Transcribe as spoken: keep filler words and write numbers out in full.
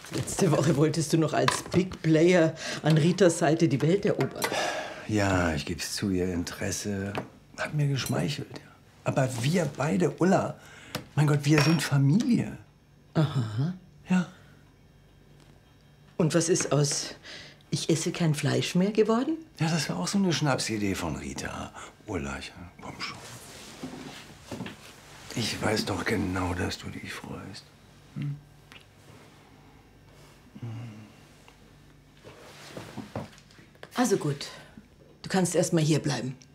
Letzte Woche wolltest du noch als Big Player an Ritas Seite die Welt erobern. Ja, ich gebe es zu, ihr Interesse hat mir geschmeichelt. Ja. Aber wir beide, Ulla, mein Gott, wir sind Familie. Aha. Ja. Und was ist aus Ich esse kein Fleisch mehr geworden? Ja, das war auch so eine Schnapsidee von Rita. Ulla, ja, komm schon. Ich weiß doch genau, dass du dich freust. Hm? Also gut, du kannst erst mal hier bleiben.